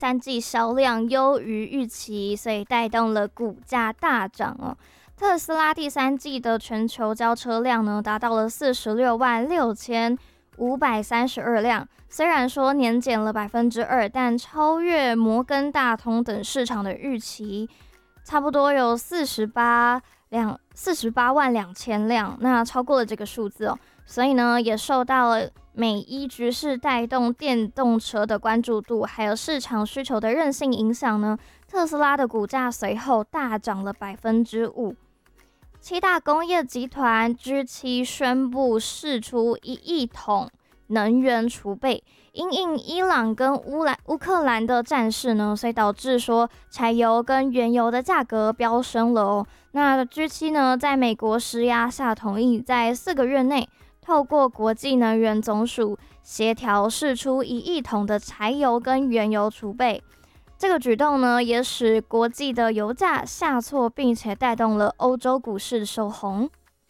三季销量优于预期，所以带动了股价大涨哦。特斯拉第三季的全球交车量呢，达到了466532辆，虽然说年减了2%，但超越摩根大通等市场的预期，差不多有482000辆，那超过了这个数字哦。所以呢，也受到了美伊局势带动电动车的关注度，还有市场需求的韧性影响呢，特斯拉的股价随后大涨了5%。七大工业集团 G7 宣布释出1亿桶能源储备，因应伊朗跟乌克兰的战事呢，所以导致说柴油跟原油的价格飙升了哦。那 G7 呢，在美国施压下，同意在4个月内，透过国际能源总署协调释出1亿桶的柴油跟原油储备。这个举动呢，也使国际的油价下挫，并且带动了欧洲股市收红。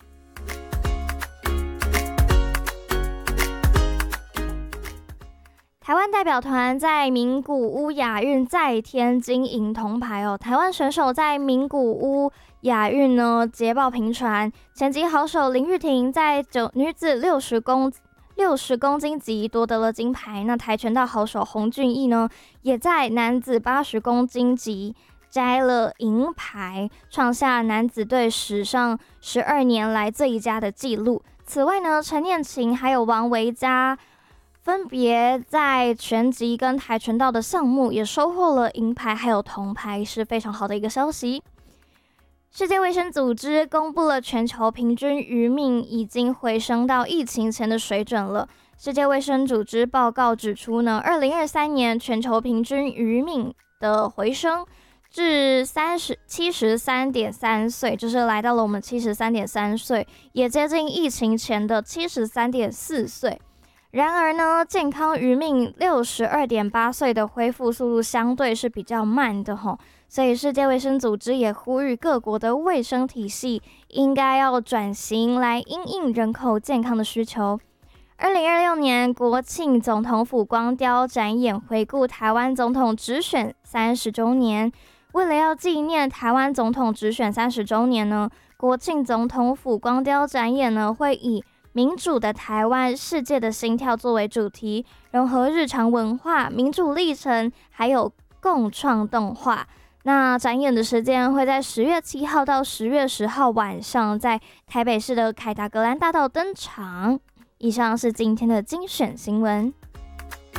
台湾代表团在名古屋亚运再添金银铜牌哦！台湾选手在名古屋亚运呢捷报频传，前级好手林玉婷在女子60公斤级夺得了金牌。那跆拳道好手洪俊毅呢，也在男子80公斤级摘了银牌，创下男子队史上12年来最佳的纪录。此外呢，陈念琴还有王维佳分别在拳击跟跆拳道的项目也收获了银牌还有铜牌，是非常好的一个消息。世界卫生组织公布了全球平均余命已经回升到疫情前的水准了。世界卫生组织报告指出呢，2023年全球平均余命的回升至73.3岁，就是来到了我们73.3岁，也接近疫情前的73.4岁。然而呢，健康余命62.8岁的恢复速度相对是比较慢的吼，所以世界卫生组织也呼吁各国的卫生体系应该要转型来因应人口健康的需求。2026年国庆总统府光雕展演回顾台湾总统直选30周年，为了要纪念台湾总统直选30周年呢，国庆总统府光雕展演呢会以民主的台湾，世界的心跳作为主题，融合日常文化、民主历程，还有共创动画。那展演的时间会在10月7号到10月10号晚上，在台北市的凯达格兰大道登场。以上是今天的精选新闻。